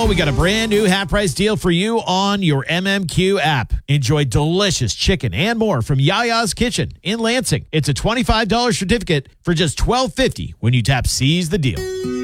Oh, we got a brand new half price deal for you on your MMQ app. Enjoy delicious chicken and more from Yaya's Kitchen in Lansing. It's a $25 certificate for just $12.50 when you tap Seize the Deal.